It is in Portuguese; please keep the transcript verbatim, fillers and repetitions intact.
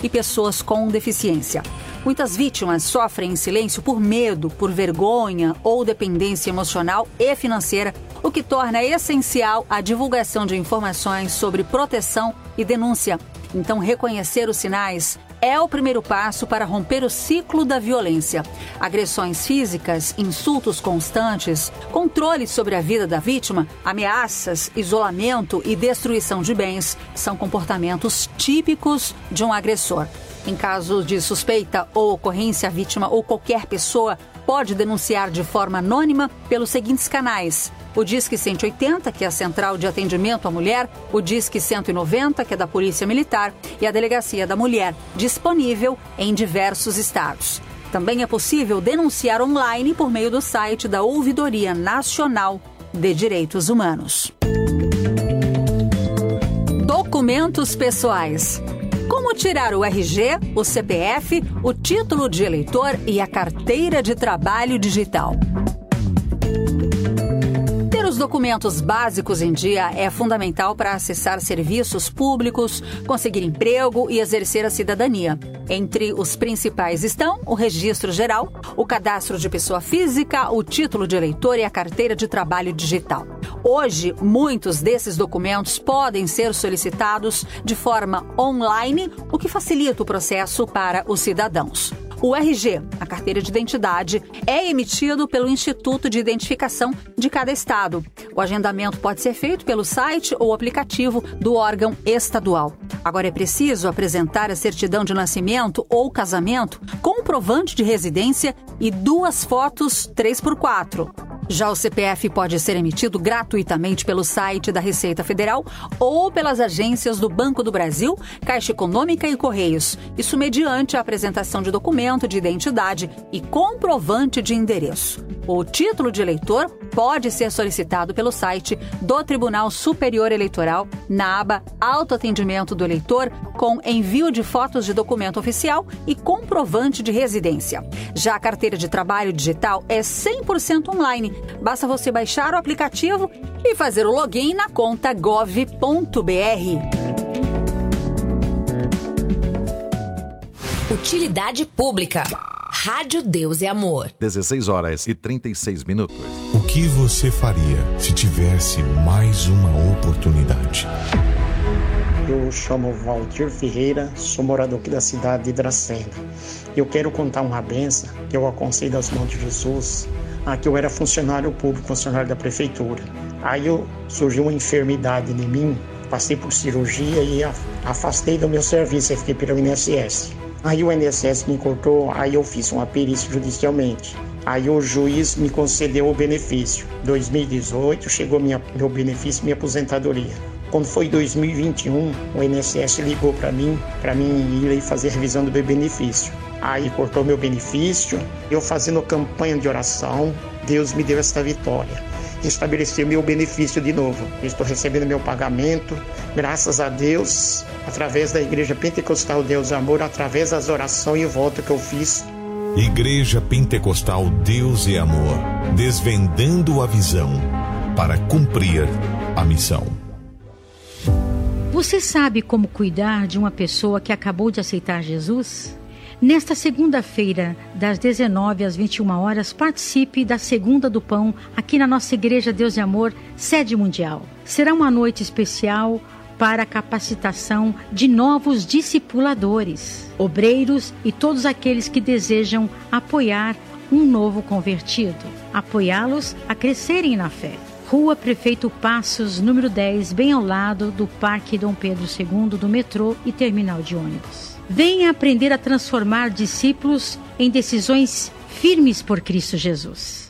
e pessoas com deficiência. Muitas vítimas sofrem em silêncio por medo, por vergonha ou dependência emocional e financeira, o que torna essencial a divulgação de informações sobre proteção e denúncia. Então, reconhecer os sinais é o primeiro passo para romper o ciclo da violência. Agressões físicas, insultos constantes, controle sobre a vida da vítima, ameaças, isolamento e destruição de bens são comportamentos típicos de um agressor. Em caso de suspeita ou ocorrência, a vítima ou qualquer pessoa pode denunciar de forma anônima pelos seguintes canais: o Disque cento e oitenta, que é a Central de Atendimento à Mulher, o Disque cento e noventa, que é da Polícia Militar, e a Delegacia da Mulher, disponível em diversos estados. Também é possível denunciar online por meio do site da Ouvidoria Nacional de Direitos Humanos. Documentos pessoais. Como tirar o R G, o C P F, o título de eleitor e a carteira de trabalho digital. Ter os documentos básicos em dia é fundamental para acessar serviços públicos, conseguir emprego e exercer a cidadania. Entre os principais estão o registro geral, o cadastro de pessoa física, o título de eleitor e a carteira de trabalho digital. Hoje, muitos desses documentos podem ser solicitados de forma online, o que facilita o processo para os cidadãos. O R G, a carteira de identidade, é emitido pelo Instituto de Identificação de cada estado. O agendamento pode ser feito pelo site ou aplicativo do órgão estadual. Agora é preciso apresentar a certidão de nascimento ou casamento, comprovante de residência e duas fotos três por quatro. Já o C P F pode ser emitido gratuitamente pelo site da Receita Federal ou pelas agências do Banco do Brasil, Caixa Econômica e Correios. Isso mediante a apresentação de documento de identidade e comprovante de endereço. O título de eleitor pode ser solicitado pelo site do Tribunal Superior Eleitoral na aba Autoatendimento do Eleitor, com envio de fotos de documento oficial e comprovante de residência. Já a carteira de trabalho digital é cem por cento online. Basta você baixar o aplicativo e fazer o login na conta gov ponto br. Utilidade Pública. Rádio Deus e Amor. dezesseis horas e trinta e seis minutos. O que você faria se tivesse mais uma oportunidade? Eu chamo Valdir Ferreira, sou morador aqui da cidade de Dracena. Eu quero contar uma benção que eu alcancei das mãos de Jesus. Aqui eu era funcionário público, funcionário da prefeitura. Aí eu, surgiu uma enfermidade em mim, passei por cirurgia e afastei do meu serviço, eu fiquei pelo I N S S. Aí o I N S S me cortou, aí eu fiz uma perícia judicialmente. Aí o juiz me concedeu o benefício. Em dois mil e dezoito chegou minha, meu benefício, minha aposentadoria. Quando foi dois mil e vinte e um, o I N S S ligou para mim, para mim ir fazer a revisão do meu benefício. Aí cortou meu benefício, eu fazendo campanha de oração, Deus me deu esta vitória. Estabeleceu meu benefício de novo. Eu estou recebendo meu pagamento, graças a Deus, através da Igreja Pentecostal Deus e Amor, através das orações e votos que eu fiz. Igreja Pentecostal Deus e Amor, desvendando a visão para cumprir a missão. Você sabe como cuidar de uma pessoa que acabou de aceitar Jesus? Nesta segunda-feira, das dezenove às vinte e uma horas, participe da Segunda do Pão aqui na nossa Igreja Deus e Amor, sede mundial. Será uma noite especial para a capacitação de novos discipuladores, obreiros e todos aqueles que desejam apoiar um novo convertido, apoiá-los a crescerem na fé. Rua Prefeito Passos, número dez, bem ao lado do Parque Dom Pedro segundo, do metrô e terminal de ônibus. Venha aprender a transformar discípulos em decisões firmes por Cristo Jesus.